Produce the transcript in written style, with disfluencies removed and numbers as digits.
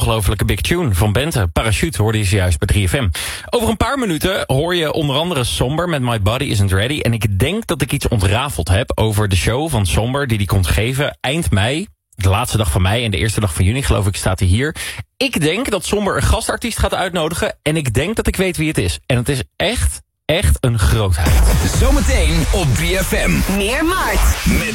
ongelofelijke big tune van Bente. Parachute hoorde je zojuist bij 3FM. Over een paar minuten hoor je onder andere Somber met My Body Isn't Ready. En ik denk dat ik iets ontrafeld heb over de show van Somber die hij komt geven eind mei. De laatste dag van mei en de eerste dag van juni, geloof ik, staat hij hier. Ik denk dat Somber een gastartiest gaat uitnodigen. En ik denk dat ik weet wie het is. En het is echt een grootheid. Zometeen op 3FM. Meer Mart.